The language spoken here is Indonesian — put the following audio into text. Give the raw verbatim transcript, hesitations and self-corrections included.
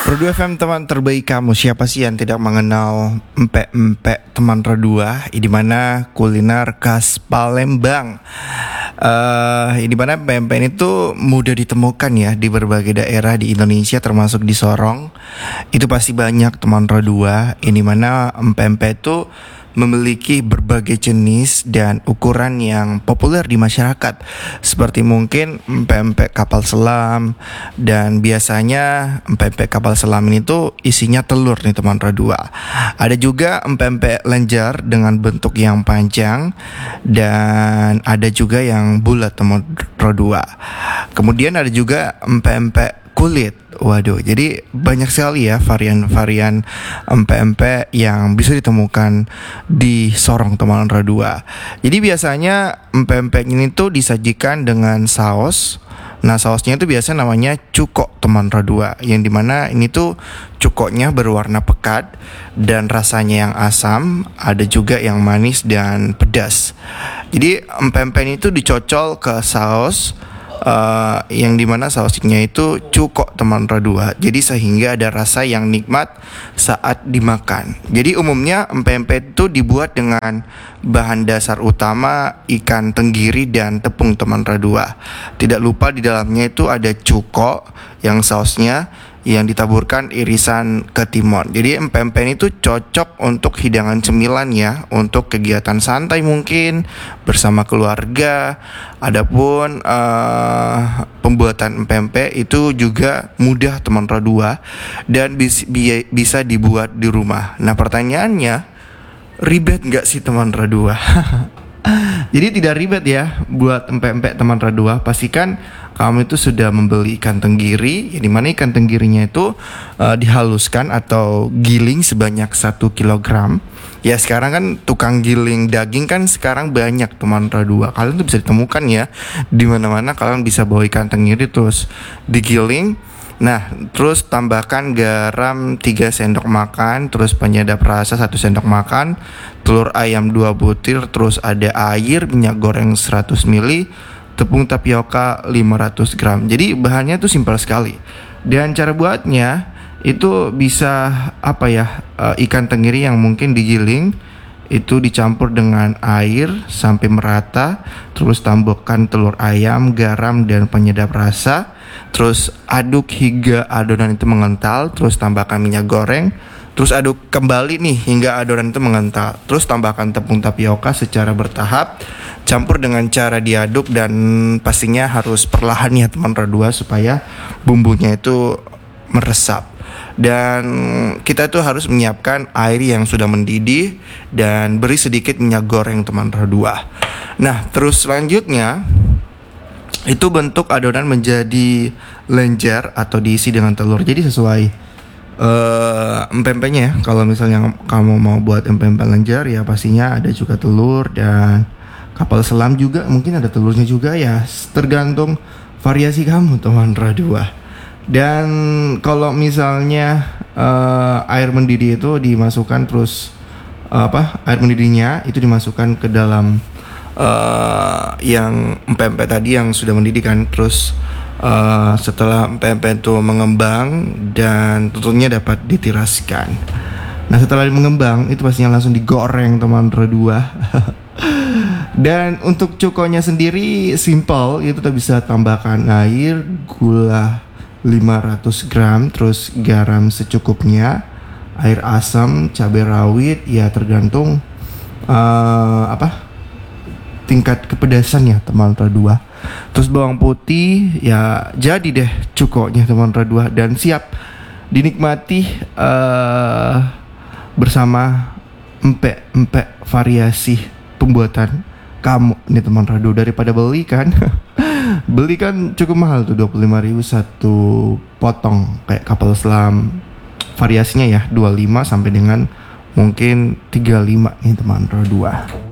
Rodu F M, teman terbaik kamu. Siapa sih yang tidak mengenal empek-empek teman Rodua? Di mana kuliner khas Palembang. Uh, di mana empek-empek ini tuh mudah ditemukan ya di berbagai daerah di Indonesia, termasuk di Sorong. Itu pasti banyak teman Rodua. Ini mana empek-empek itu memiliki berbagai jenis dan ukuran yang populer di masyarakat, seperti mungkin empek-empek kapal selam. Dan biasanya empek-empek kapal selam ini tuh isinya telur nih teman Rodua. Ada juga empek-empek lenjer dengan bentuk yang panjang, dan ada juga yang bulat teman Rodua. Kemudian ada juga empek-empek kulit. Waduh, jadi banyak sekali ya varian-varian empek-empek yang bisa ditemukan di Sorong teman Rodua. Jadi biasanya empek-empek ini tuh disajikan dengan saus. Nah, sausnya itu biasa namanya cukok teman Rodua, yang dimana ini tuh cukoknya berwarna pekat dan rasanya yang asam. Ada juga yang manis dan pedas. Jadi empek-empek ini tuh dicocol ke saus, Uh, yang dimana sausnya itu cukok teman Rodua. Jadi sehingga ada rasa yang nikmat saat dimakan. Jadi umumnya empek-empek itu dibuat dengan bahan dasar utama ikan tenggiri dan tepung teman Rodua. Tidak lupa di dalamnya itu ada cukok yang sausnya yang ditaburkan irisan ketimun. Jadi empek-empek itu cocok untuk hidangan cemilan ya, untuk kegiatan santai mungkin bersama keluarga. Adapun uh, pembuatan empek-empek itu juga mudah teman Rodua dan bis, bi- bisa dibuat di rumah. Nah, pertanyaannya, ribet nggak sih teman Rodua? Jadi tidak ribet ya buat empek-empek teman Rodua. Pastikan kamu itu sudah membeli ikan tenggiri, yang dimana ikan tenggirinya itu uh, dihaluskan atau giling sebanyak satu kilogram. Ya, sekarang kan tukang giling daging kan sekarang banyak teman Rodua. Kalian tuh bisa ditemukan ya di mana-mana. Kalian bisa bawa ikan tenggiri terus digiling. Nah, terus tambahkan garam tiga sendok makan, terus penyedap rasa satu sendok makan, telur ayam dua butir, terus ada air, minyak goreng seratus mililiter, tepung tapioka lima ratus gram. Jadi bahannya tuh simpel sekali. Dan cara buatnya itu bisa apa ya, e, ikan tenggiri yang mungkin digiling itu dicampur dengan air sampai merata, terus tambahkan telur ayam, garam dan penyedap rasa. Terus aduk hingga adonan itu mengental. Terus tambahkan minyak goreng. Terus aduk kembali nih hingga adonan itu mengental. Terus tambahkan tepung tapioka secara bertahap. Campur dengan cara diaduk, dan pastinya harus perlahan ya teman Rodua supaya bumbunya itu meresap. Dan kita tuh harus menyiapkan air yang sudah mendidih dan beri sedikit minyak goreng teman Rodua. Nah, terus selanjutnya itu bentuk adonan menjadi lenjer atau diisi dengan telur. Jadi sesuai uh, empek-empeknya ya. Kalau misalnya kamu mau buat empek-empek lenjer, ya pastinya ada juga telur, dan kapal selam juga mungkin ada telurnya juga ya. Tergantung variasi kamu teman Rodua. Dan kalau misalnya uh, air mendidih itu dimasukkan terus uh, apa? Air mendidihnya itu dimasukkan ke dalam Uh, yang empek-empek tadi yang sudah mendidih kan. Terus uh, setelah empek-empek itu mengembang dan tentunya dapat ditiraskan. Nah, setelah mengembang itu pastinya langsung digoreng teman Rodua. Dan untuk cukonya sendiri simple, itu kita bisa tambahkan air, gula lima ratus gram, terus garam secukupnya, air asam, cabai rawit ya tergantung uh, apa tingkat kepedasan ya teman Rodua. Terus bawang putih, ya jadi deh cukoknya teman Rodua, dan siap dinikmati uh, bersama empek-empek variasi pembuatan kamu nih teman Rodua. Daripada beli kan beli kan cukup mahal tuh, dua puluh lima ribu satu potong kayak kapal selam. Variasinya ya dua puluh lima sampai dengan mungkin tiga puluh lima nih teman Rodua.